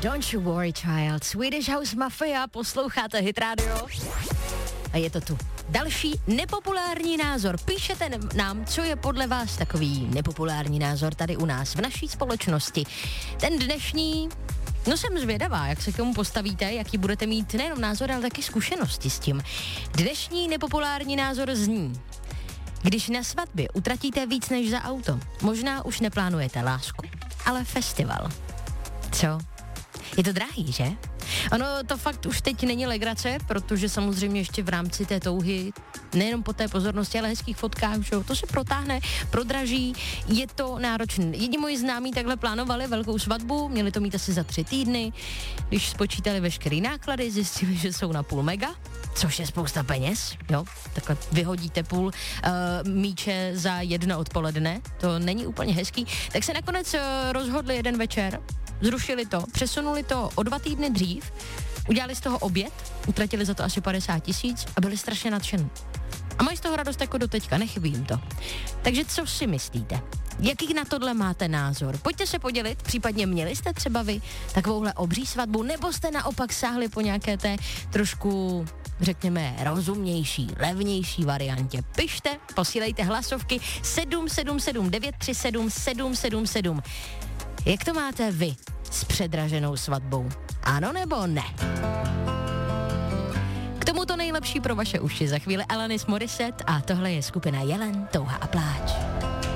Don't you worry, child. Swedish House Mafia, posloucháte Hit Radio. A je to tu. Další nepopulární názor. Píšete nám, co je podle vás takový nepopulární názor tady u nás, v naší společnosti. Ten dnešní, no jsem zvědavá, jak se k tomu postavíte, jaký budete mít nejenom názor, ale taky zkušenosti s tím. Dnešní nepopulární názor zní: když na svatbě utratíte víc než za auto, možná už neplánujete lásku, ale festival. Co? Je to drahý, že? Ono to fakt už teď není legrace, protože samozřejmě ještě v rámci té touhy, nejenom po té pozornosti, ale hezkých fotkách, že? To se protáhne, prodraží, je to náročné. Jedni moji známí takhle plánovali velkou svatbu, měli to mít asi za 3 týdny, když spočítali veškerý náklady, zjistili, že jsou na půl mega, což je spousta peněz, jo, takhle vyhodíte půl míče za 1 odpoledne, to není úplně hezký, tak se nakonec rozhodli jeden večer, zrušili to, přesunuli to o 2 týdny dřív, udělali z toho oběd, utratili za to asi 50 000 a byli strašně nadšení. A mají z toho radost jako doteďka, nechybí jim to. Takže co si myslíte? Jaký na tohle máte názor? Pojďte se podělit, případně měli jste třeba vy takovouhle obří svatbu, nebo jste naopak sáhli po nějaké té trošku, řekněme, rozumnější, levnější variantě. Pište, posílejte hlasovky 777 937 777. Jak to máte vy s předraženou svatbou? Ano nebo ne? K tomu to nejlepší pro vaše uši. Za chvíli Alanis Morissette a tohle je skupina Jelen, Touha a pláč.